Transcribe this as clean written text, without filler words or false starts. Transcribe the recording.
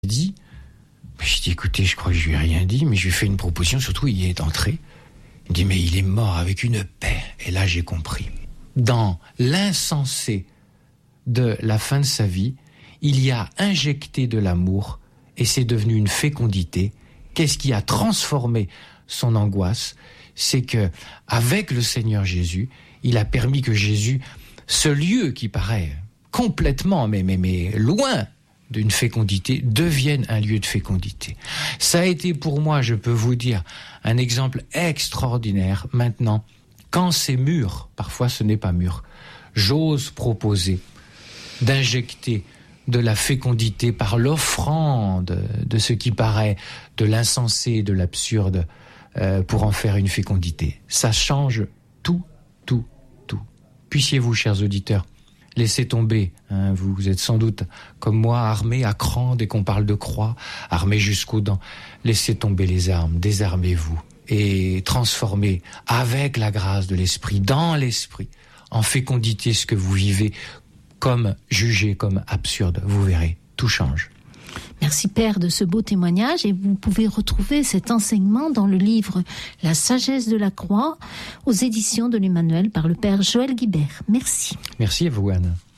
dit. Je dis, écoutez, je crois que je lui ai rien dit, mais je lui ai fait une proposition, surtout il y est entré. Il dit, mais il est mort avec une paix. Et là, j'ai compris. Dans l'insensé de la fin de sa vie, il y a injecté de l'amour et c'est devenu une fécondité. Qu'est-ce qui a transformé son angoisse? C'est que, avec le Seigneur Jésus, il a permis que Jésus, ce lieu qui paraît complètement, mais loin d'une fécondité, devienne un lieu de fécondité. Ça a été pour moi, je peux vous dire, un exemple extraordinaire. Maintenant, quand c'est mûr, parfois ce n'est pas mûr, j'ose proposer d'injecter de la fécondité par l'offrande de ce qui paraît de l'insensé, de l'absurde, pour en faire une fécondité. Ça change tout. Puissiez-vous, chers auditeurs, laissez tomber, vous êtes sans doute, comme moi, armés à cran dès qu'on parle de croix, armés jusqu'aux dents. Laissez tomber les armes, désarmez-vous et transformez avec la grâce de l'Esprit, dans l'Esprit, en fécondité ce que vous vivez comme jugé, comme absurde. Vous verrez, tout change. Merci Père de ce beau témoignage et vous pouvez retrouver cet enseignement dans le livre La sagesse de la croix aux éditions de l'Emmanuel par le Père Joël Guibert. Merci. Merci à vous Anne.